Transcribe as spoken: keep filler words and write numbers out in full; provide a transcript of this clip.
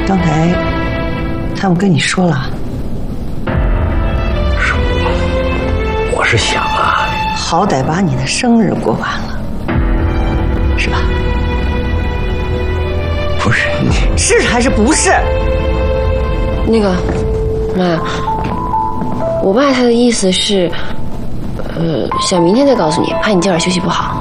刚才他们跟你说了？ 是我，我是想啊， 好歹把你的生日过完了，是吧？ 不是你是还是不是？ 那个妈，我爸他的意思是，呃，想明天再告诉你，怕你今晚休息不好。